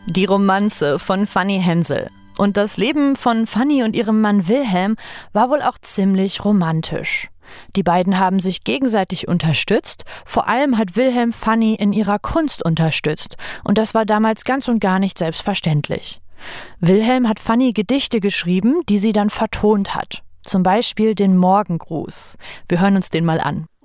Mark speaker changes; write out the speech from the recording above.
Speaker 1: Die Romanze von Fanny Hensel. Und das Leben von Fanny und ihrem Mann Wilhelm war wohl auch ziemlich romantisch. Die beiden haben sich gegenseitig unterstützt. Vor allem hat Wilhelm Fanny in ihrer Kunst unterstützt. Und das war damals ganz und gar nicht selbstverständlich. Wilhelm hat Fanny Gedichte geschrieben, die sie dann vertont hat. Zum Beispiel den Morgengruß. Wir hören uns den mal an.